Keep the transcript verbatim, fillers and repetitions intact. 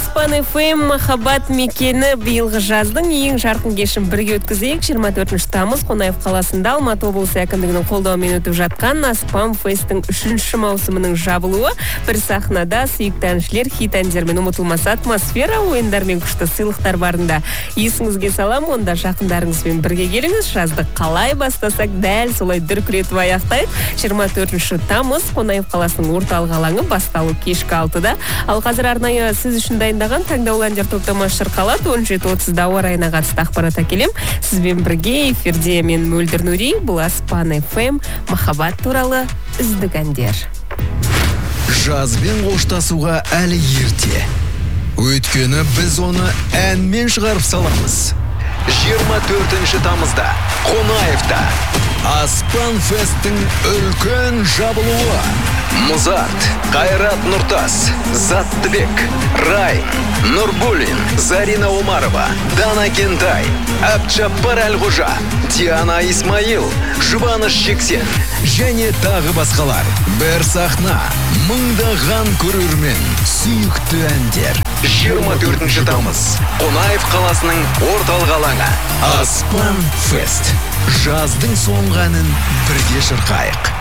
Аспан эф эм махаббат мекені биылғы жаздың ең жарқын кешін бірге өткізейік. жиырма төртінші тамыз Қонаев қаласында Алматы облысы әкімдігінің қолдауымен өтіп жатқан Аспан фесттің үшінші маусымының жабылуы. Бір сахнада сүйікті әншілер хит әндермен ұмытылмас атмосфера, ойындар мен күшті сыйлықтар барында. Есіңізге салам, онда жақындарыңызбен бірге келіңіз. Жазды қалай бастасақ дәл солай дүркіретіп аяқтайық. жиырма төртінші тамыз Қонаев қаласының орталық алаңы, басталу кешкі алтыда. Ал қазір арнайы сіз үшін дайындаған таңдаулы әндер топтамасы шырқалады. он жеті отызда ауа райына қатысты ақпарат әкелем. Сізбен бірге эфирде мен Мөлдір Нури. Бұл Аспан эф эм махаббат туралы үздік әндер. Жазбен қоштасуға әлі ерте. Өйткені біз оны әнмен шығарып саламыз. жиырма төртінші тамызда Қонаевта Аспан фесттің үлкен жабылуы. Музарт, Қайрат Нұртас, Заттыбек, Райм, Нұрбулин, Зарина Умарова, Дана Кентай, Әбдіжаппар Әлғожа, Диана Исмаил, Жұбаныш Шексен және тағы басқалар. Бір сахна, мыңдаған көрермен, сүйікті әндер. жиырма төртінші тамыз Қонаев қаласының орталық алаңы. Аспан фест. Жаздың соңғы әнін бірге шырқайық.